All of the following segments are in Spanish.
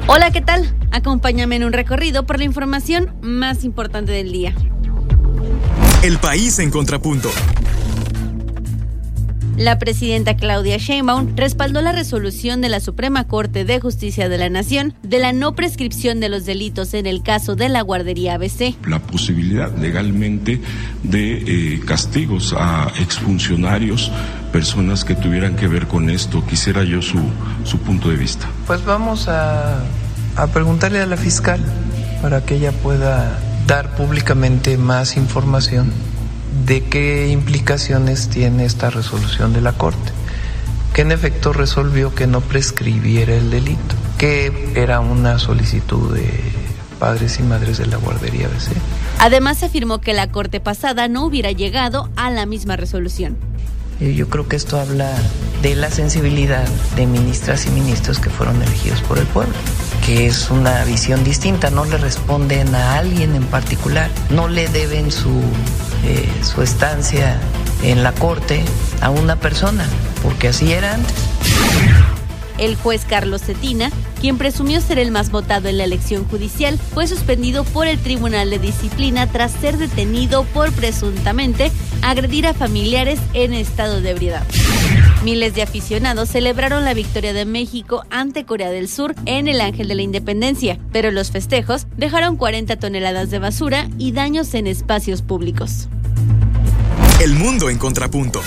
Hola, ¿qué tal? Acompáñame en un recorrido por la información más importante del día. El país en contrapunto. La presidenta Claudia Sheinbaum respaldó la resolución de la Suprema Corte de Justicia de la Nación de la no prescripción de los delitos en el caso de la guardería ABC. La posibilidad legalmente de castigos a exfuncionarios, personas que tuvieran que ver con esto. Quisiera yo su punto de vista. Pues vamos a preguntarle a la fiscal para que ella pueda dar públicamente más información de qué implicaciones tiene esta resolución de la Corte, que en efecto resolvió que no prescribiera el delito, que era una solicitud de padres y madres de la guardería ABC. Además, afirmó que la Corte pasada no hubiera llegado a la misma resolución. Yo creo que esto habla de la sensibilidad de ministras y ministros que fueron elegidos por el pueblo, que es una visión distinta, no le responden a alguien en particular, no le deben su estancia en la corte a una persona, porque así era antes. El juez Carlos Cetina, quien presumió ser el más votado en la elección judicial, fue suspendido por el Tribunal de Disciplina tras ser detenido por presuntamente agredir a familiares en estado de ebriedad. Miles de aficionados celebraron la victoria de México ante Corea del Sur en el Ángel de la Independencia, pero los festejos dejaron 40 toneladas de basura y daños en espacios públicos. El mundo en contrapunto.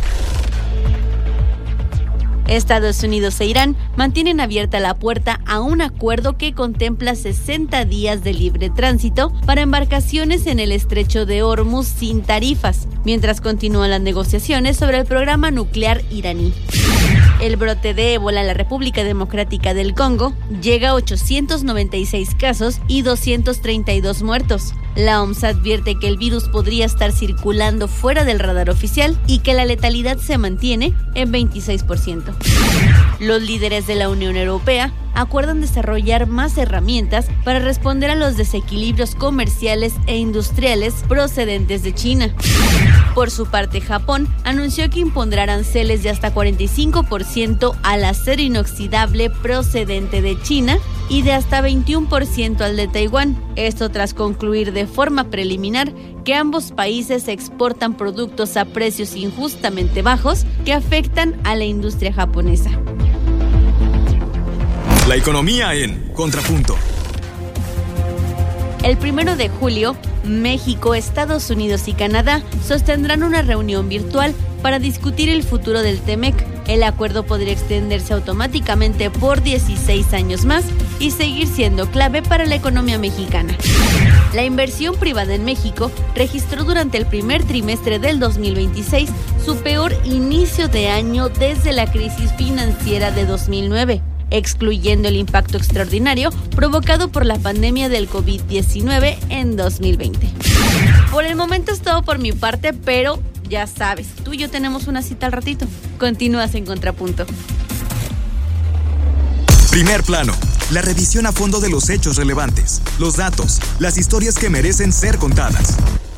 Estados Unidos e Irán mantienen abierta la puerta a un acuerdo que contempla 60 días de libre tránsito para embarcaciones en el estrecho de Hormuz sin tarifas, mientras continúan las negociaciones sobre el programa nuclear iraní. El brote de ébola en la República Democrática del Congo llega a 896 casos y 232 muertos. La OMS advierte que el virus podría estar circulando fuera del radar oficial y que la letalidad se mantiene en 26%. Los líderes de la Unión Europea acuerdan desarrollar más herramientas para responder a los desequilibrios comerciales e industriales procedentes de China. Por su parte, Japón anunció que impondrá aranceles de hasta 45% al acero inoxidable procedente de China y de hasta 21% al de Taiwán. Esto tras concluir de forma preliminar que ambos países exportan productos a precios injustamente bajos que afectan a la industria japonesa. La economía en contrapunto. El 1 de julio, México, Estados Unidos y Canadá sostendrán una reunión virtual para discutir el futuro del TEMEC. El acuerdo podría extenderse automáticamente por 16 años más y seguir siendo clave para la economía mexicana. La inversión privada en México registró durante el primer trimestre del 2026 su peor inicio de año desde la crisis financiera de 2009. Excluyendo el impacto extraordinario provocado por la pandemia del COVID-19 en 2020. Por el momento es todo por mi parte, pero ya sabes, tú y yo tenemos una cita al ratito. Continúas en Contrapunto. Primer plano, la revisión a fondo de los hechos relevantes, los datos, las historias que merecen ser contadas.